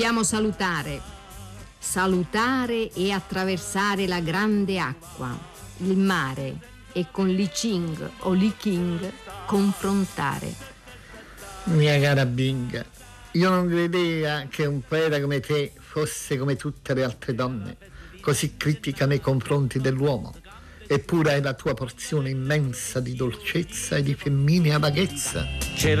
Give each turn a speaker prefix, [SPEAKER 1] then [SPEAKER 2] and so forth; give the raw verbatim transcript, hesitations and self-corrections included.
[SPEAKER 1] Dobbiamo salutare, salutare e attraversare la grande acqua, il mare, e con Li Ching o Li King confrontare.
[SPEAKER 2] Mia cara Bing, io non credeva che un poeta come te fosse come tutte le altre donne, così critica nei confronti dell'uomo. Eppure è la tua porzione immensa di dolcezza e di femminea vaghezza.